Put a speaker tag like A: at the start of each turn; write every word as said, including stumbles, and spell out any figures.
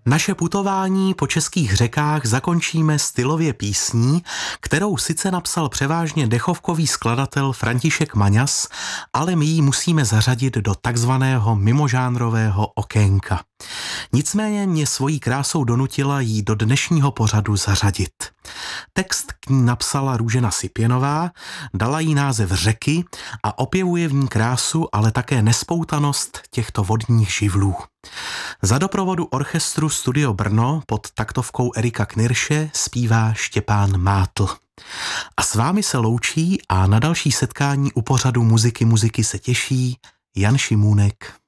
A: Naše putování po českých řekách zakončíme stylově písní, kterou sice napsal převážně dechovkový skladatel František Maňas, ale my ji musíme zařadit do takzvaného mimožánrového okénka. Nicméně mě svojí krásou donutila jí do dnešního pořadu zařadit. Text k ní napsala Růžena Sipěnová, dala jí název Řeky a opěvuje v ní krásu, ale také nespoutanost těchto vodních živlů. Za doprovodu orchestru Studio Brno pod taktovkou Erika Knirše zpívá Štěpán Mátl. A s vámi se loučí a na další setkání u pořadu Muziky muziky se těší Jan Šimůnek.